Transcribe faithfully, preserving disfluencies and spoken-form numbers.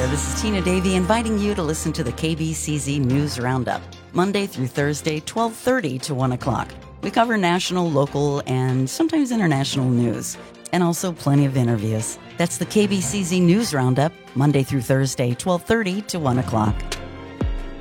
there. This is Tina Davey inviting you to listen to the K B C Z News Roundup, Monday through Thursday, twelve thirty to one o'clock. We cover national, local, and sometimes international news, and also plenty of interviews. That's the K B C Z News Roundup, Monday through Thursday, twelve thirty to one o'clock.